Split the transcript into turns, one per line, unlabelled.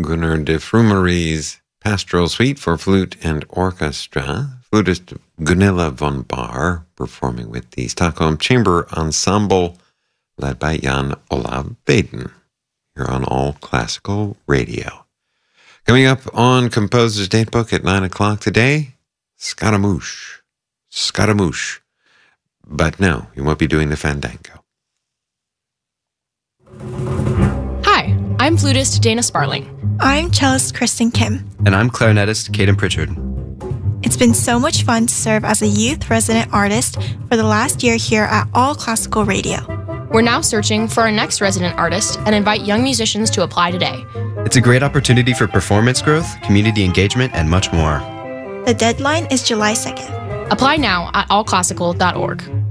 Gunnar de Frumery's Pastoral Suite for Flute and Orchestra. Flutist Gunilla von Bahr performing with the Stockholm Chamber Ensemble led by Jan Olav Baden here on All Classical Radio. Coming up on Composer's Datebook at 9 o'clock today, Scaramouche. Scaramouche. But no, you won't be doing the Fandango.
Hi, I'm flutist Dana Sparling.
I'm cellist Kristen Kim.
And I'm clarinetist Caden Pritchard.
It's been so much fun to serve as a youth resident artist for the last year here at All Classical Radio.
We're now searching for our next resident artist and invite young musicians to apply today.
It's a great opportunity for performance growth, community engagement, and much more.
The deadline is July 2nd.
Apply now at allclassical.org.